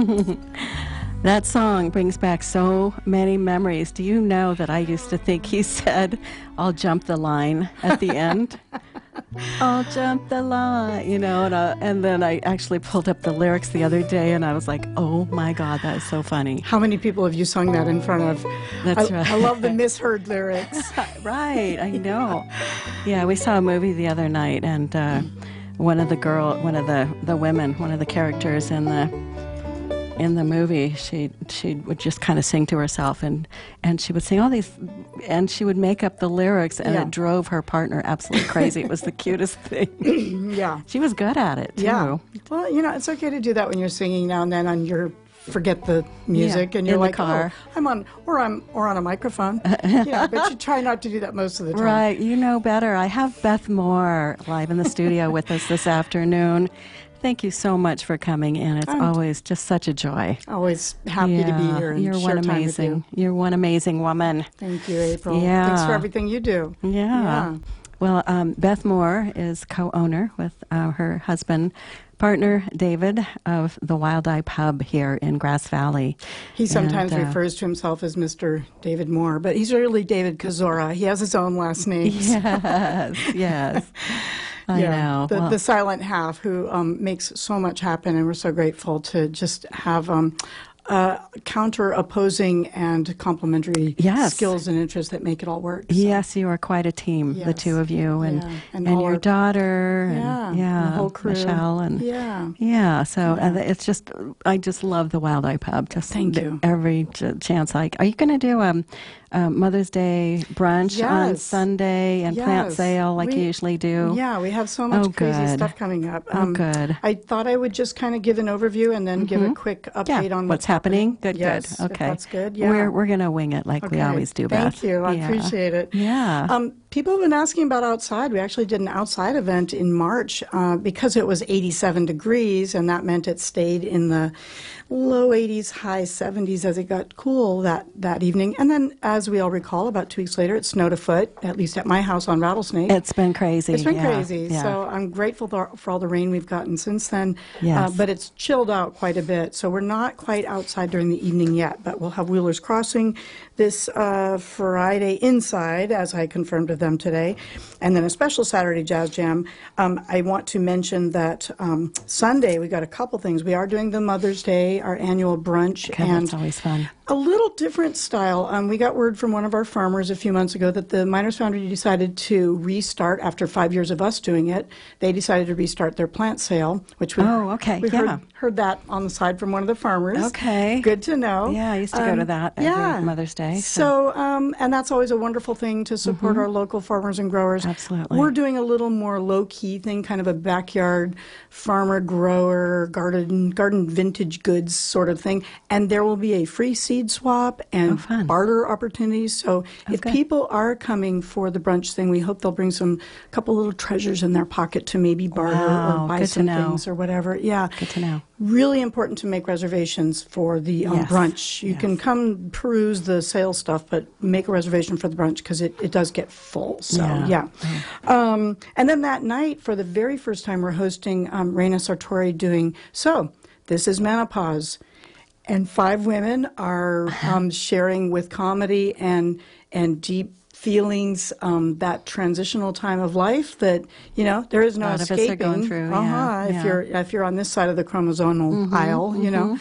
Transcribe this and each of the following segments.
That song brings back so many memories. Do you know that I used to think he said, "I'll jump the line" at the end? I'll jump the line, and then I actually pulled up the lyrics the other day, and I was like, oh my God, that is so funny. How many people have you sung that in front of? That's right. I love the misheard lyrics. Right, I know. Yeah, we saw a movie the other night, and one of the women, one of the characters in the movie, she would just kind of sing to herself, and she would sing all these, and she would make up the lyrics, and it drove her partner absolutely crazy. It was the cutest thing. Yeah. She was good at it, too. Yeah. Well, it's okay to do that when you're singing now and then on your forget the music, and you're in like, the car. Oh, I'm on a microphone. But you try not to do that most of the time. Right, you know better. I have Beth Moore live in the studio with us this afternoon. Thank you so much for coming in. It's always just such a joy. Always happy to be here and You're share one time amazing. with you. You're one amazing woman. Thank you, April. Yeah. Thanks for everything you do. Yeah. Well, Beth Moore is co-owner with her husband, partner David, of the Wild Eye Pub here in Grass Valley. He sometimes refers to himself as Mr. David Moore, but he's really David Kozora. He has his own last name. Yes. I know. The silent half who makes so much happen, and we're so grateful to just have counter-opposing and complementary skills and interests that make it all work. So. Yes, you are quite a team, the two of you, and your daughter, and the whole crew. Michelle, and it's just, I just love the Wild Eye Pub. Just thank you. Every chance are you going to do Mother's Day brunch on Sunday and plant sale like you usually do? Yeah, we have so much crazy stuff coming up. Good. I thought I would just kind of give an overview and then give a quick update on what's happening. Good, yes, good. Okay. That's good. Yeah. We're going to wing it like we always do, Beth. Thank you. I appreciate it. Yeah. People have been asking about outside. We actually did an outside event in March because it was 87 degrees, and that meant it stayed in the low 80s, high 70s as it got cool that evening. And then, as we all recall, about 2 weeks later, it snowed a foot, at least at my house on Rattlesnake. It's been crazy. It's been crazy. Yeah. So I'm grateful for all the rain we've gotten since then. Yes. But it's chilled out quite a bit. So we're not quite outside during the evening yet, but we'll have Wheelers Crossing this Friday inside, as I confirmed with them today, and then a special Saturday Jazz Jam. I want to mention that Sunday we got a couple things. We are doing the Mother's Day, our annual brunch, and that's always fun. A little different style. We got word from one of our farmers a few months ago that the Miners Foundry decided to restart after 5 years of us doing it. They decided to restart their plant sale, which we heard that on the side from one of the farmers. Okay, good to know. Yeah, I used to go to that every Mother's Day. So and that's always a wonderful thing to support our local farmers and growers. Absolutely. We're doing a little more low-key thing, kind of a backyard farmer, grower, garden vintage goods sort of thing. And there will be a free seed swap and barter opportunities. So if people are coming for the brunch thing, we hope they'll bring a couple little treasures in their pocket to maybe barter or buy some things or whatever. Yeah. Good to know. Really important to make reservations for the brunch. You can come peruse the sales stuff, but make a reservation for the brunch because it does get full. So, and then that night, for the very first time, we're hosting Raina Sartori doing So This is Menopause. And 5 women are sharing with comedy and deep feelings, that transitional time of life that, there is no escaping. Are going through, if you're on this side of the chromosomal aisle,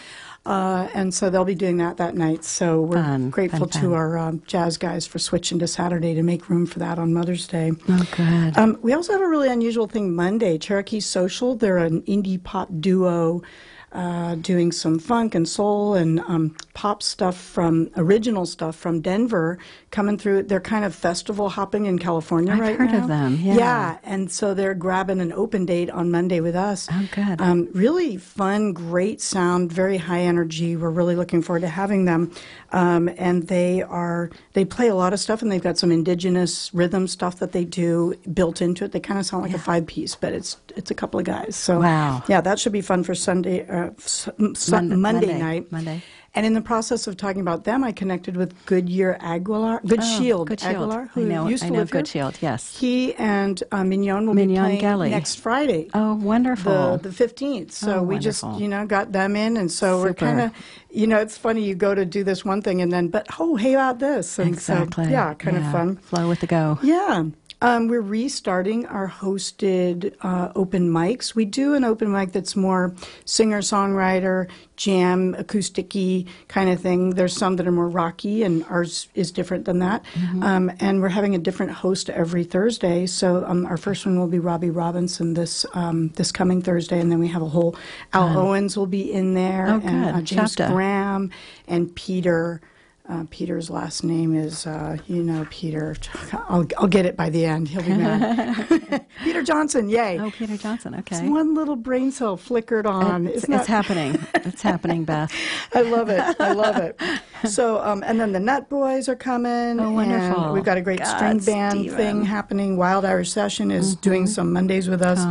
and so they'll be doing that night. So we're grateful to our jazz guys for switching to Saturday to make room for that on Mother's Day. Oh, good. We also have a really unusual thing Monday, Cherokee Social. They're an indie pop duo doing some funk and soul and pop stuff original stuff from Denver coming through. They're kind of festival hopping in California right now. I've heard of them, Yeah, and so they're grabbing an open date on Monday with us. Oh, good. Really fun, great sound, very high energy. We're really looking forward to having them. And they play a lot of stuff, and they've got some indigenous rhythm stuff that they do built into it. They kind of sound like a 5-piece, but it's a couple of guys. So wow. Yeah, that should be fun for Sunday. Monday night. Monday. And in the process of talking about them, I connected with Goodyear Aguilar, Good Shield Aguilar, who used to live here. Good Shield, yes. He and Mignon will be playing Gelly. next Friday. Oh, wonderful. The 15th. So we just, got them in. And so Super. we're kind of, it's funny, you go to do this one thing and then, but, hey, about this. And exactly. So, kind of fun. Flow with the go. Yeah. We're restarting our hosted open mics. We do an open mic that's more singer-songwriter, jam, acoustic-y kind of thing. There's some that are more rocky, and ours is different than that. Mm-hmm. And we're having a different host every Thursday. So our first one will be Robbie Robinson this coming Thursday, and then we have a whole Al Owens will be in there, and James Graham, and Peter. Peter's last name is, Peter. I'll get it by the end. He'll be mad. Peter Johnson, yay. Oh, Peter Johnson, okay. It's one little brain cell flickered on. It's happening. It's happening, Beth. I love it. So, and then the Nut Boys are coming. Oh, wonderful. And we've got a great string band thing happening. Wild Irish Session is doing some Mondays with us.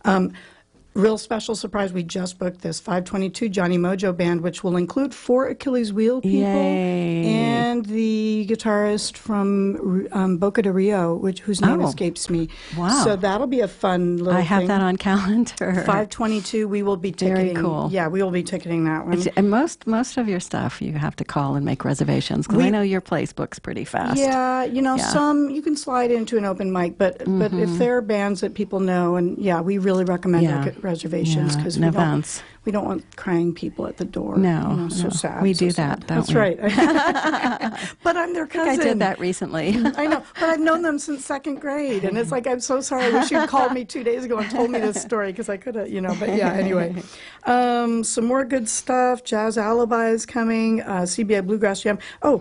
Real special surprise, we just booked this 522 Johnny Mojo Band, which will include 4 Achilles Wheel people. Yay. And the guitarist from Boca de Rio, whose name escapes me. Wow. So that'll be a fun little thing. I have that on calendar. 522, we will be ticketing. Very cool. Yeah, we will be ticketing that one. And most of your stuff, you have to call and make reservations, because I know your place books pretty fast. Yeah, some you can slide into an open mic, but if there are bands that people know, and we really recommend reservations because we don't want crying people at the door. No, so sad. We do sad. that. That's right. But I'm their cousin. I did that recently. I know, but I've known them since 2nd grade, and it's like I'm so sorry. I wish you'd called me 2 days ago and told me this story because I could have, But anyway, some more good stuff. Jazz Alibi is coming. CBI Bluegrass Jam.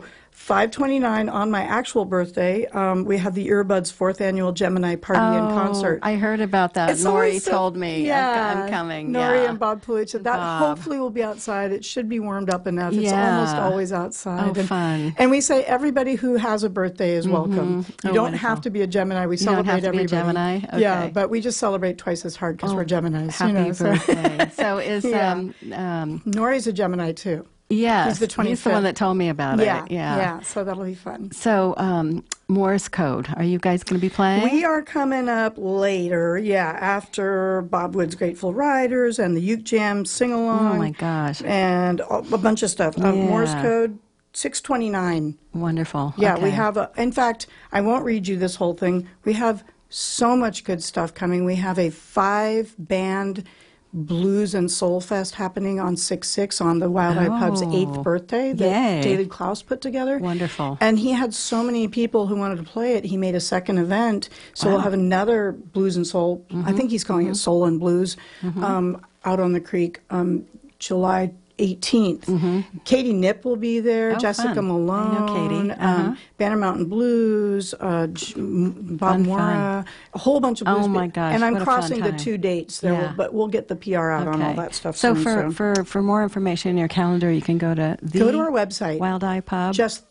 5/29 on my actual birthday, we have the Earbuds 4th Annual Gemini Party and Concert. I heard about that. Nori told me. I'm coming. Nori and Bob Pulich. That hopefully will be outside. It should be warmed up enough. It's almost always outside. Fun. And we say everybody who has a birthday is welcome. You don't have to be a Gemini. We celebrate everybody. You don't have to be a Gemini? Okay. Yeah, but we just celebrate twice as hard because we're Geminis. Happy birthday. So is Nori's a Gemini too. Yes, he's the 25th. He's the one that told me about it. Yeah, so that'll be fun. So, Morse Code, are you guys going to be playing? We are coming up later, after Bob Wood's Grateful Riders and the Uke Jam sing-along. Oh, my gosh. And a bunch of stuff. Morse Code, 629. Wonderful. Yeah, we have in fact, I won't read you this whole thing. We have so much good stuff coming. We have a 5-band Blues and Soul Fest happening on 6/6 on the Wild Eye Pub's 8th birthday that David Klaus put together. Wonderful. And he had so many people who wanted to play it, he made a second event. So we'll have another Blues and Soul, I think he's calling it Soul and Blues, out on the creek, July 18th. Katie Knipp will be there, Jessica Malone, I know Katie. Banner Mountain Blues, Bob Mora, a whole bunch of blues. Oh my gosh! And I'm what crossing a the fun 2 dates there, but we'll get the PR out on all that stuff. So soon, for more information in your calendar, you can go to our website, Wild Eye Pub, just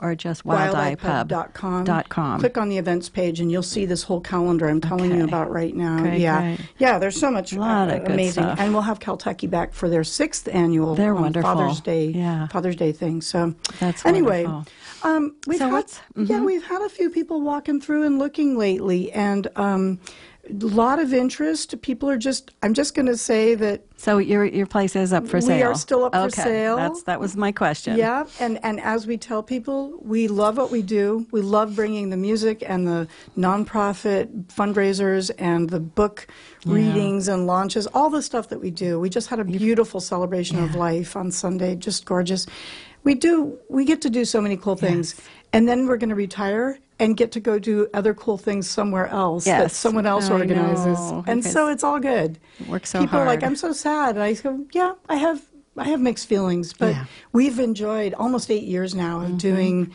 wildeyepub.com. Click on the events page, and you'll see this whole calendar I'm telling you about right now. Great. There's so much amazing, stuff. and we'll have Kentucky back for their 6th annual Father's Day thing. So that's anyway. Wonderful. We've had a few people walking through and looking lately, and a lot of interest. People are I'm just going to say that. So your place is up for sale. We are still up for sale. That was my question. Yeah, and as we tell people, we love what we do. We love bringing the music and the nonprofit fundraisers and the book readings and launches, all the stuff that we do. We just had a beautiful celebration of life on Sunday, just gorgeous. We get to do so many cool things, and then we're going to retire and get to go do other cool things somewhere else that someone else organizes. And so it's all good. It works so People hard. are like, I'm so sad. And I go, I have mixed feelings, but we've enjoyed almost 8 years now of doing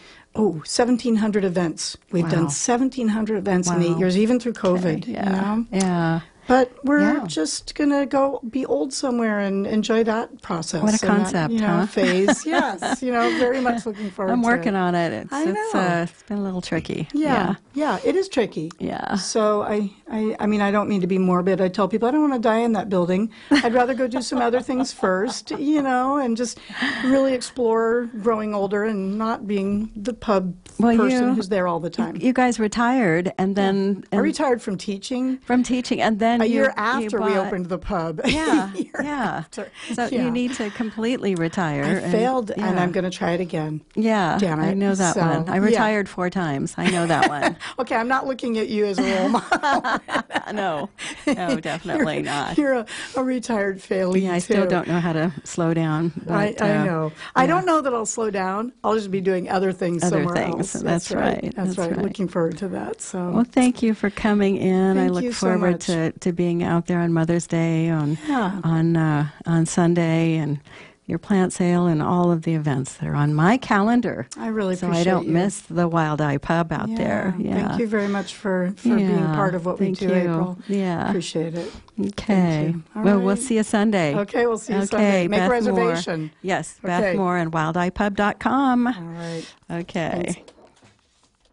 1,700 events. We've done 1,700 events in 8 years, even through COVID. Yeah. But we're just going to go be old somewhere and enjoy that process. What a concept, phase. Yes, very much looking forward to it. I'm working on it. I know. It's been a little tricky. Yeah, it is tricky. Yeah. So I I mean, I don't mean to be morbid. I tell people I don't want to die in that building. I'd rather go do some other things first, and just really explore growing older and not being the pub person who's there all the time. You guys retired, and then... I retired from teaching. And then a year after we opened the pub. Yeah, yeah. So you need to completely retire. I failed, and I'm going to try it again. Yeah, damn it. I know that one. I retired 4 times. I know that one. Okay, I'm not looking at you as a role model. No, definitely not. You're a retired failure. Yeah, I still don't know how to slow down. But, I know. I don't know that I'll slow down. I'll just be doing other things somewhere else. That's right. That's right. Looking forward to that. So. Well, thank you for coming in. I look forward so to being out there on Mother's Day on Sunday, and your plant sale and all of the events that are on my calendar. I really appreciate so I don't miss the Wild Eye Pub out there. Yeah. Thank you very much for being part of what we do, April. Yeah. Appreciate it. Okay. Well, we'll see you Sunday. Okay, we'll see you Sunday. Make Beth a reservation. Moore. Yes, Beth Moore and wildeyepub.com. All right. Okay. Thanks.